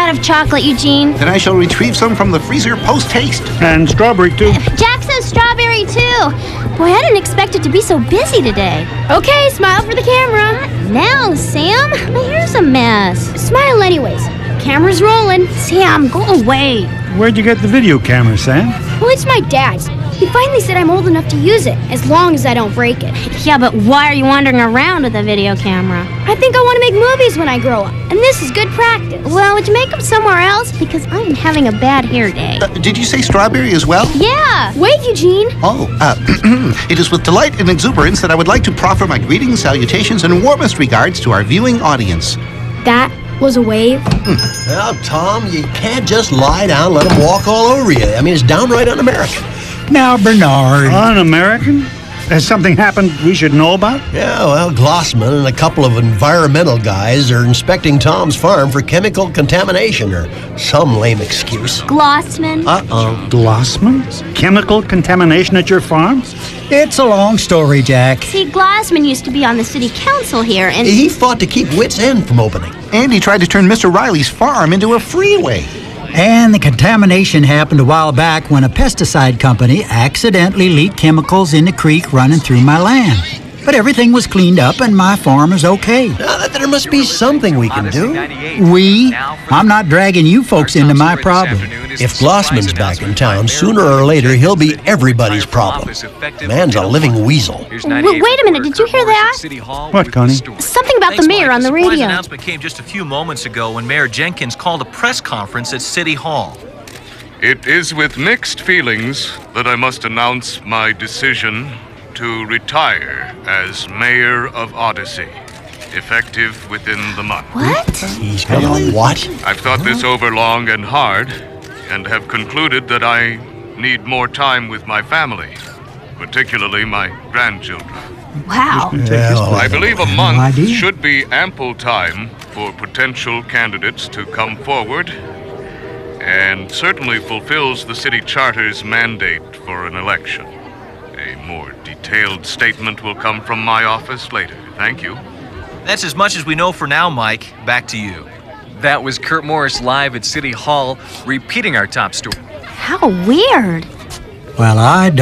out of chocolate, Eugene. Then I shall retrieve some from the freezer post-haste. And strawberry, too. Jack says strawberry, too. Boy, I didn't expect it to be so busy today. Okay, smile for the camera. Now, Sam. My hair's a mess. Smile anyways. Camera's rolling. Sam, go away. Where'd you get the video camera, Sam? Well, it's my dad's. He finally said I'm old enough to use it, as long as I don't break it. Yeah, but why are you wandering around with a video camera? I think I want to make movies when I grow up, and this is good practice. Well, would you make them somewhere else? Because I'm having a bad hair day. Did you say strawberry as well? Yeah. Wait, Eugene. Oh, it is with delight and exuberance that I would like to proffer my greetings, salutations, and warmest regards to our viewing audience. That was a wave. Well, Tom, you can't just lie down and let them walk all over you. I mean, it's downright un-American. Now, Bernard. Un-American? Has something happened we should know about? Yeah, well, Glossman and a couple of environmental guys are inspecting Tom's farm for chemical contamination or some lame excuse. Glossman. Glossman? Chemical contamination at your farm? It's a long story, Jack. See, Glossman used to be on the city council here, and He fought to keep Wits End from opening. And he tried to turn Mr. Riley's farm into a freeway. And the contamination happened a while back when a pesticide company accidentally leaked chemicals in the creek running through my land. But everything was cleaned up and my farm is okay. Now, there must be something we can do. I'm not dragging you folks into my problem. If Glossman's back in town, sooner or later he'll be everybody's problem. Man's a living weasel. wait a minute, did you hear that? What, Connie? Something about the mayor on the radio. The announcement came just a few moments ago when Mayor Jenkins called a press conference at City Hall. It is with mixed feelings that I must announce my decision to retire as mayor of Odyssey, effective within the month. What? He's gonna what? I've thought this over long and hard, and have concluded that I need more time with my family, particularly my grandchildren. Wow. I believe a no month idea. should be ample time for potential candidates to come forward, and certainly fulfills the city charter's mandate for an election. A more detailed statement will come from my office later. Thank you. That's as much as we know for now, Mike. Back to you. That was Kurt Morris live at City Hall, repeating our top story. How weird. Well, I